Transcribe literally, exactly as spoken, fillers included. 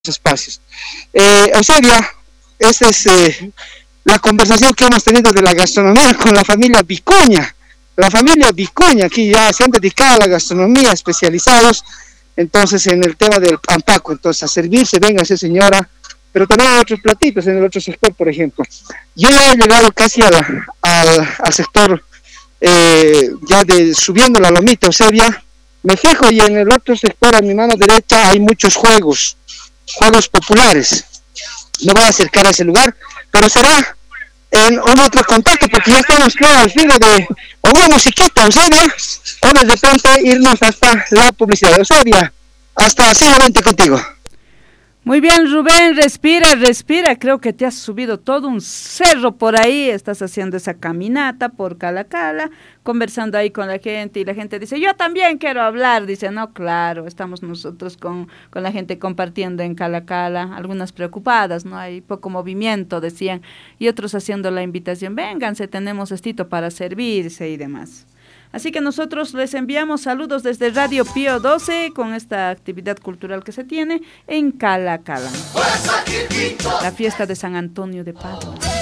espacios. Eh, Eusebia, esta es eh, la conversación que hemos tenido de la gastronomía con la familia Vicuña. La familia Vicuña aquí ya se han dedicado a la gastronomía, especializados entonces en el tema del ampaco, entonces a servirse, véngase señora, pero también hay otros platitos en el otro sector, por ejemplo. Yo he llegado casi a la, al, al sector eh, ya de subiendo la lomita, Eusebia, me fijo y en el otro sector a mi mano derecha hay muchos juegos, juegos populares. Me voy a acercar a ese lugar, pero será en un otro contacto, porque ya estamos creo al filo de una musiquita, Eusebia, o de repente irnos hasta la publicidad. Eusebia, hasta seguramente contigo. Muy bien, Rubén, respira, respira, creo que te has subido todo un cerro por ahí, estás haciendo esa caminata por Cala Cala, conversando ahí con la gente, y la gente dice, yo también quiero hablar, dice, no, claro, estamos nosotros con, con la gente compartiendo en Cala Cala, algunas preocupadas, no hay poco movimiento, decían, y otros haciendo la invitación, vénganse, tenemos estito para servirse y demás. Así que nosotros les enviamos saludos desde Radio Pío doce con esta actividad cultural que se tiene en Cala Cala. La fiesta de San Antonio de Padua.